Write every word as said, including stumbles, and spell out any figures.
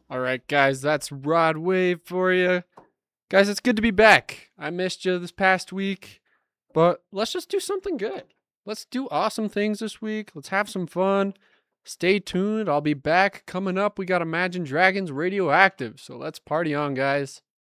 All right, guys, that's Rod Wave for you. Guys, it's good to be back. I missed you this past week, but let's just do something good. Let's do awesome things this week. Let's have some fun. Stay tuned. I'll be back coming up. We got Imagine Dragons Radioactive, so let's party on, guys.